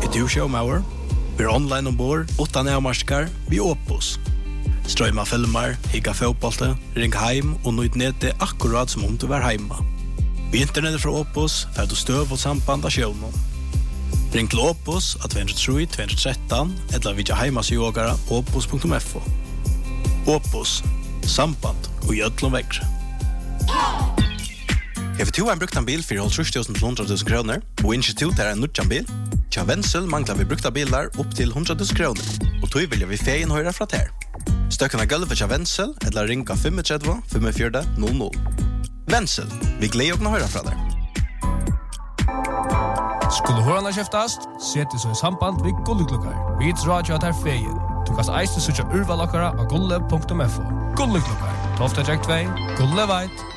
du showmauer? Vi online ombord, utan avmarskar, vi Opus. Strøyma filmer, higga fotbollte, ring heim og nøyt nete akkurat som om du var heima. Vi internettet fra Opus, fer du støv og samband av sjøvnen. Ring til Opus at 203-213, eller vidja heimasjogara opus.fo. Opus, samband og gjødlom vekkre. Hever du en bruktan bil for 30.000 kroner, og institut er en nutjan bil? Tja Wenzel manglar vi brukta bilar opp til 100.000 kroner, og tog vilja vi feien høyra fra ter. Støkken av gulvet tja Wenzel, eller ringa 35-45-00. Wenzel, vi gleder å høyra fra der. Skulle hørarna kjeftast, sette så i samband vi gulleklukkar. Vi drar jo at her feien. Du kan eiste søtja urvalakkara av gulle.fo. Gulleklukkar, 12. 2, Gulle veit.